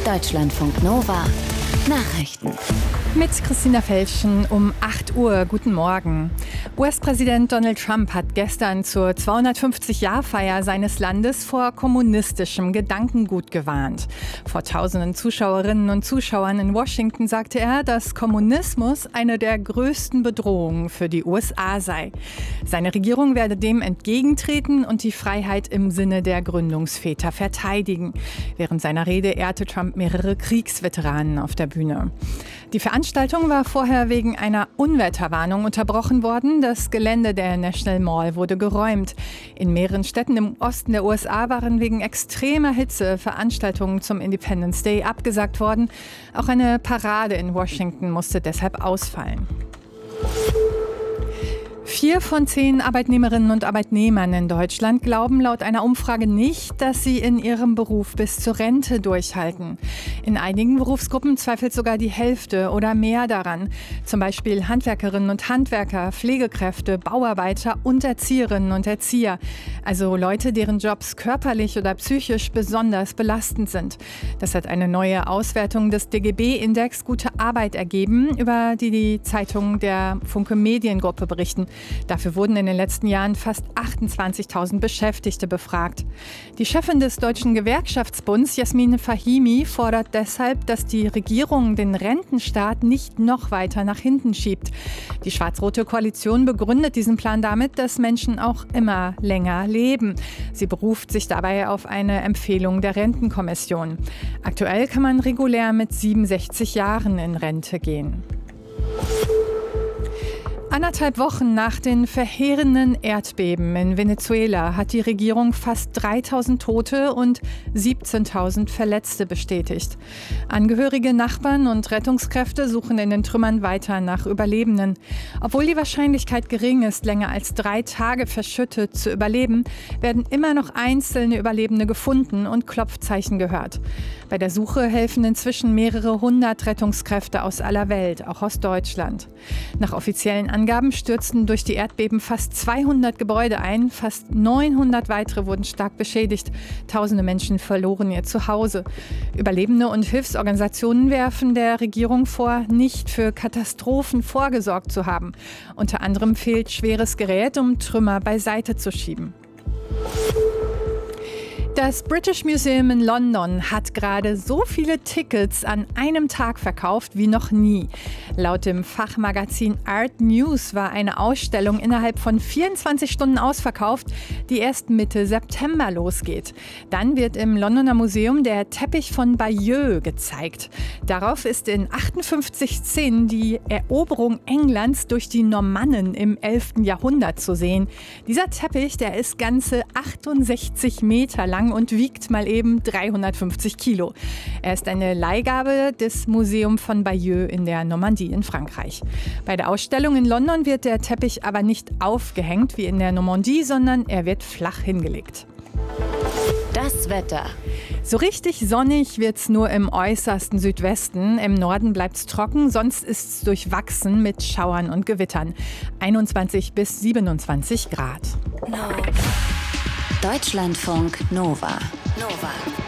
Deutschlandfunk Nova Nachrichten. Mit Christina Felschen um 8 Uhr. Guten Morgen. US-Präsident Donald Trump hat gestern zur 250-Jahr-Feier seines Landes vor kommunistischem Gedankengut gewarnt. Vor tausenden Zuschauerinnen und Zuschauern in Washington sagte er, dass Kommunismus eine der größten Bedrohungen für die USA sei. Seine Regierung werde dem entgegentreten und die Freiheit im Sinne der Gründungsväter verteidigen. Während seiner Rede ehrte Trump mehrere Kriegsveteranen auf der Bühne. Die Veranstaltung war vorher wegen einer Unwetterwarnung unterbrochen worden. Das Gelände der National Mall wurde geräumt. In mehreren Städten im Osten der USA waren wegen extremer Hitze Veranstaltungen zum Independence Day abgesagt worden. Auch eine Parade in Washington musste deshalb ausfallen. 4 von 10 Arbeitnehmerinnen und Arbeitnehmern in Deutschland glauben laut einer Umfrage nicht, dass sie in ihrem Beruf bis zur Rente durchhalten. In einigen Berufsgruppen zweifelt sogar die Hälfte oder mehr daran. Zum Beispiel Handwerkerinnen und Handwerker, Pflegekräfte, Bauarbeiter und Erzieherinnen und Erzieher. Also Leute, deren Jobs körperlich oder psychisch besonders belastend sind. Das hat eine neue Auswertung des DGB-Index Gute Arbeit ergeben, über die Zeitungen der Funke Mediengruppe berichten. Dafür wurden in den letzten Jahren fast 28.000 Beschäftigte befragt. Die Chefin des Deutschen Gewerkschaftsbunds, Jasmin Fahimi, fordert deshalb, dass die Regierung den Rentenstaat nicht noch weiter nach hinten schiebt. Die schwarz-rote Koalition begründet diesen Plan damit, dass Menschen auch immer länger leben. Sie beruft sich dabei auf eine Empfehlung der Rentenkommission. Aktuell kann man regulär mit 67 Jahren in Rente gehen. 1,5 Wochen nach den verheerenden Erdbeben in Venezuela hat die Regierung fast 3.000 Tote und 17.000 Verletzte bestätigt. Angehörige, Nachbarn und Rettungskräfte suchen in den Trümmern weiter nach Überlebenden. Obwohl die Wahrscheinlichkeit gering ist, länger als 3 Tage verschüttet zu überleben, werden immer noch einzelne Überlebende gefunden und Klopfzeichen gehört. Bei der Suche helfen inzwischen mehrere 100 Rettungskräfte aus aller Welt, auch aus Deutschland. Nach offiziellen Angaben stürzten durch die Erdbeben fast 200 Gebäude ein, fast 900 weitere wurden stark beschädigt. Tausende Menschen verloren ihr Zuhause. Überlebende und Hilfsorganisationen werfen der Regierung vor, nicht für Katastrophen vorgesorgt zu haben. Unter anderem fehlt schweres Gerät, um Trümmer beiseite zu schieben. Das British Museum in London hat gerade so viele Tickets an einem Tag verkauft wie noch nie. Laut dem Fachmagazin Art News war eine Ausstellung innerhalb von 24 Stunden ausverkauft, die erst Mitte September losgeht. Dann wird im Londoner Museum der Teppich von Bayeux gezeigt. Darauf ist in 58 Szenen die Eroberung Englands durch die Normannen im 11. Jahrhundert zu sehen. Dieser Teppich, der ist ganze 68 Meter lang und wiegt mal eben 350 Kilo. Er ist eine Leihgabe des Museums von Bayeux in der Normandie in Frankreich. Bei der Ausstellung in London wird der Teppich aber nicht aufgehängt wie in der Normandie, sondern er wird flach hingelegt. Das Wetter. So richtig sonnig wird's nur im äußersten Südwesten. Im Norden bleibt's trocken, sonst ist's durchwachsen mit Schauern und Gewittern. 21 bis 27 Grad. Deutschlandfunk Nova.